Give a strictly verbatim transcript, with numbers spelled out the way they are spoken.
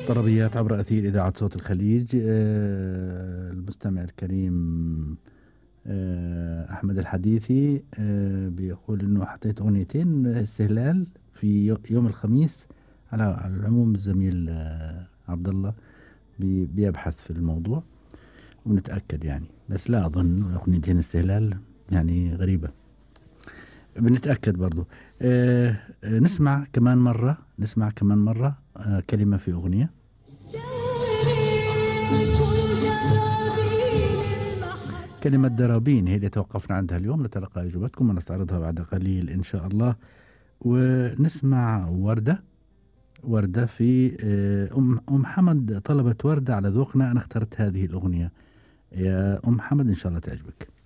طربيات عبر أثير إذاعة صوت الخليج. آه، المستمع الكريم آه، أحمد الحديثي آه، بيقول إنه حطيت أغنيتين استهلال في يو- يوم الخميس. على على العموم الزميل آه، عبد الله بي- بيبحث في الموضوع ونتأكد يعني، بس لا أظن أغنيتين استهلال يعني غريبة. بنتأكد برضو. آه، آه، نسمع كمان مرة نسمع كمان مرة آه، كلمة في أغنية. كلمة درابين هي اللي توقفنا عندها اليوم، نتلقى إجابتكم ونستعرضها بعد قليل إن شاء الله. ونسمع وردة. وردة في آه، أم أم حمد طلبت وردة على ذوقنا، أنا اخترت هذه الأغنية يا أم حمد، إن شاء الله تعجبك.